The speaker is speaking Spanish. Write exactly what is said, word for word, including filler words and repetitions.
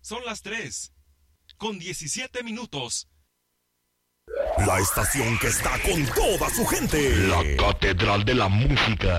Son las tres, con diecisiete minutos. La estación que está con toda su gente. La Catedral de la Música.